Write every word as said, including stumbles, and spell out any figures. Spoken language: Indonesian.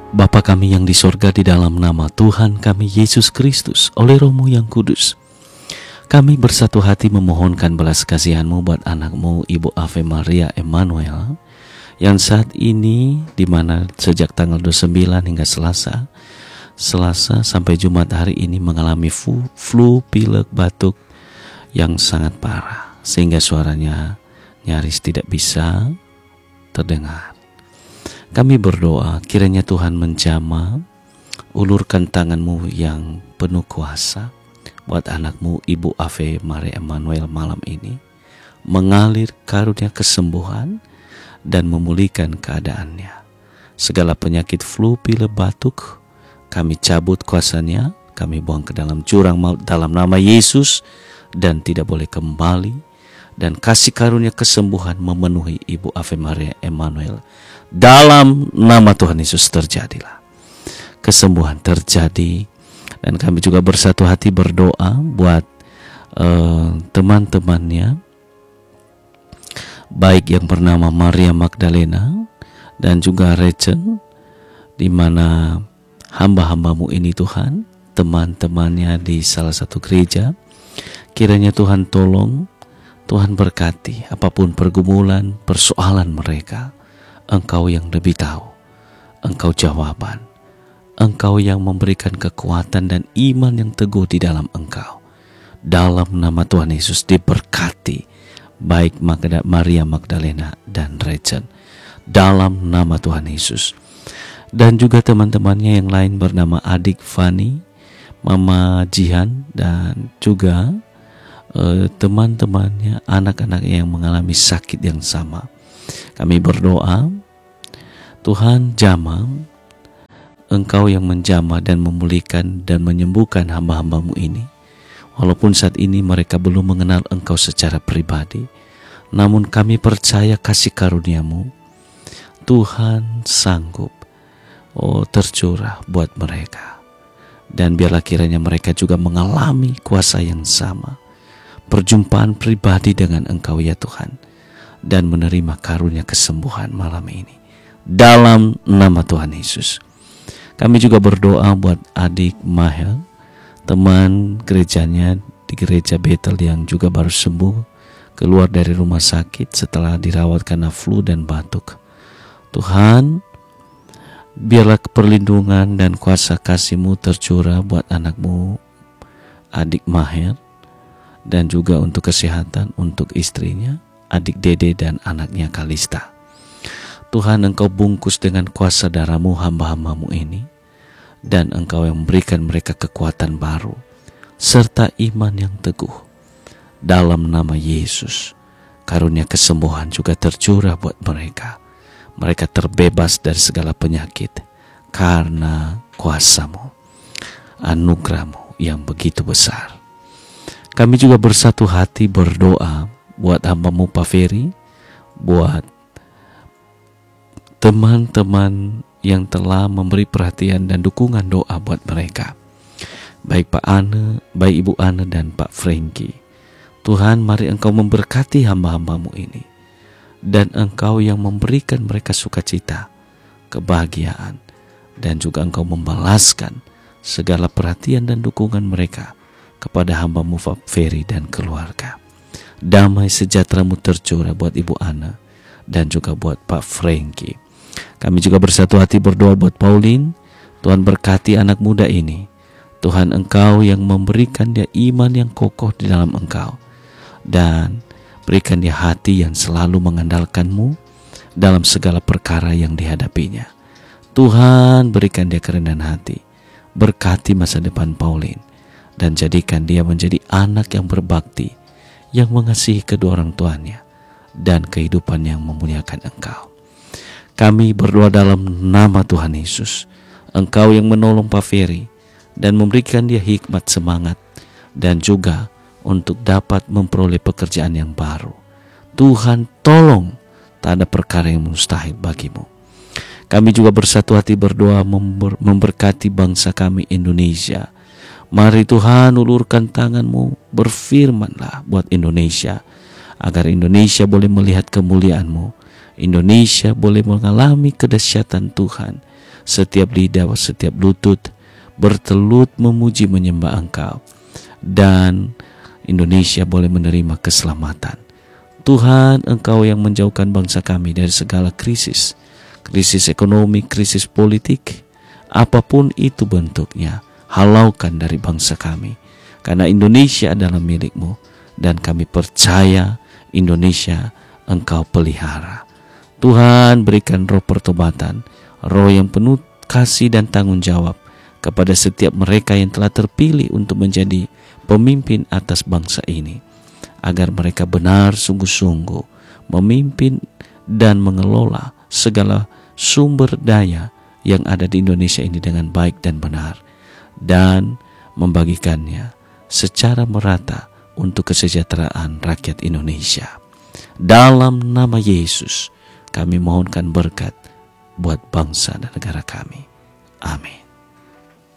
Bapa kami yang di sorga, di dalam nama Tuhan kami Yesus Kristus, oleh Roh-Mu yang kudus, kami bersatu hati memohonkan belas kasihan-Mu buat anak-Mu Ibu Ave Maria Emmanuel, yang saat ini dimana sejak tanggal dua puluh sembilan hingga Selasa, Selasa sampai Jumat hari ini mengalami flu, flu pilek, batuk yang sangat parah, sehingga suaranya nyaris tidak bisa terdengar. Kami berdoa kiranya Tuhan menjamah, ulurkan tangan-Mu yang penuh kuasa buat anak-Mu Ibu Ave Maria Emmanuel malam ini, mengalir karunia kesembuhan dan memulihkan keadaannya. Segala penyakit flu, pilek, batuk kami cabut kuasanya, kami buang ke dalam jurang maut dalam nama Yesus, dan tidak boleh kembali. Dan kasih karunia kesembuhan memenuhi Ibu Ave Maria Emmanuel. Dalam nama Tuhan Yesus terjadilah kesembuhan terjadi. Dan kami juga bersatu hati berdoa buat uh, teman-temannya, baik yang bernama Maria Magdalena dan juga Rachel, di mana hamba-hambamu ini Tuhan, teman-temannya di salah satu gereja, kiranya Tuhan tolong, Tuhan berkati apapun pergumulan, persoalan mereka. Engkau yang lebih tahu, Engkau jawaban, Engkau yang memberikan kekuatan dan iman yang teguh di dalam Engkau. Dalam nama Tuhan Yesus diberkati, baik Maria Magdalena dan Rachel, dalam nama Tuhan Yesus. Dan juga teman-temannya yang lain bernama adik Fani, Mama Jihan, dan juga Uh, teman-temannya, anak-anak yang mengalami sakit yang sama. Kami berdoa, Tuhan jamah, Engkau yang menjamah dan memulihkan dan menyembuhkan hamba-hambamu ini. Walaupun saat ini mereka belum mengenal Engkau secara pribadi, namun kami percaya kasih karunia-Mu, Tuhan sanggup oh tercurah buat mereka. Dan biarlah kiranya mereka juga mengalami kuasa yang sama, perjumpaan pribadi dengan Engkau ya Tuhan, dan menerima karunia kesembuhan malam ini dalam nama Tuhan Yesus. Kami juga berdoa buat adik Mahel, teman gerejanya di gereja Bethel yang juga baru sembuh keluar dari rumah sakit setelah dirawat karena flu dan batuk. Tuhan, biarlah perlindungan dan kuasa kasih-Mu tercurah buat anak-Mu adik Mahel, dan juga untuk kesehatan untuk istrinya, adik Dede dan anaknya Kalista. Tuhan, Engkau bungkus dengan kuasa darah-Mu hamba-hambamu ini, dan Engkau yang memberikan mereka kekuatan baru serta iman yang teguh. Dalam nama Yesus, karunia kesembuhan juga tercurah buat mereka. Mereka terbebas dari segala penyakit karena kuasa-Mu, anugerah-Mu yang begitu besar. Kami juga bersatu hati berdoa buat hamba-Mu Pak Ferry, buat teman-teman yang telah memberi perhatian dan dukungan doa buat mereka, baik Pak Ane, baik Ibu Ane dan Pak Frankie. Tuhan, mari Engkau memberkati hamba-hamba-Mu ini, dan Engkau yang memberikan mereka sukacita, kebahagiaan, dan juga Engkau membalaskan segala perhatian dan dukungan mereka kepada hamba-Mu Pak Ferry dan keluarga. Damai sejahtera-Mu tercurah buat Ibu Ana dan juga buat Pak Frankie. Kami juga bersatu hati berdoa buat Pauline. Tuhan berkati anak muda ini. Tuhan, Engkau yang memberikan dia iman yang kokoh di dalam Engkau, dan berikan dia hati yang selalu mengandalkan-Mu dalam segala perkara yang dihadapinya. Tuhan, berikan dia kerendahan hati. Berkati masa depan Pauline, dan jadikan dia menjadi anak yang berbakti, yang mengasihi kedua orang tuanya, dan kehidupan yang memuliakan Engkau. Kami berdoa dalam nama Tuhan Yesus. Engkau yang menolong Pak Ferry dan memberikan dia hikmat, semangat, dan juga untuk dapat memperoleh pekerjaan yang baru. Tuhan, tolong, tak ada perkara yang mustahil bagi-Mu. Kami juga bersatu hati berdoa member, memberkati bangsa kami Indonesia. Mari Tuhan, ulurkan tangan-Mu, berfirmanlah buat Indonesia, agar Indonesia boleh melihat kemuliaan-Mu. Indonesia boleh mengalami kedahsyatan Tuhan, setiap lidah, setiap lutut bertelut memuji menyembah Engkau, dan Indonesia boleh menerima keselamatan. Tuhan, Engkau yang menjauhkan bangsa kami dari segala krisis, krisis ekonomi, krisis politik, apapun itu bentuknya, halaukan dari bangsa kami, karena Indonesia adalah milik-Mu, dan kami percaya Indonesia Engkau pelihara. Tuhan, berikan roh pertobatan, roh yang penuh kasih dan tanggung jawab kepada setiap mereka yang telah terpilih untuk menjadi pemimpin atas bangsa ini, agar mereka benar sungguh-sungguh memimpin dan mengelola segala sumber daya yang ada di Indonesia ini dengan baik dan benar, dan membagikannya secara merata untuk kesejahteraan rakyat Indonesia. Dalam nama Yesus kami mohonkan berkat buat bangsa dan negara kami.